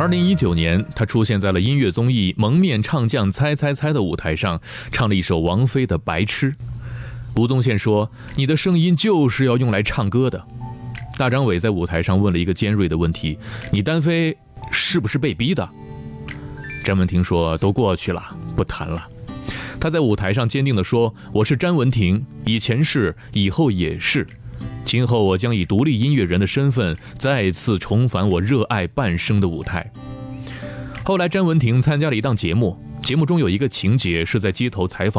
2019年，他出现在了音乐综艺《蒙面唱将猜猜猜》的舞台上，唱了一首王菲的《白痴》。吴宗宪说：“你的声音就是要用来唱歌的。”大张伟在舞台上问了一个尖锐的问题：“你单飞是不是被逼的？”詹雯婷说：“都过去了，不谈了。”他在舞台上坚定地说：“我是詹雯婷，以前是，以后也是。今后我将以独立音乐人的身份再次重返我热爱半生的舞台。”后来詹雯婷参加了一档节目，节目中有一个情节是在街头采访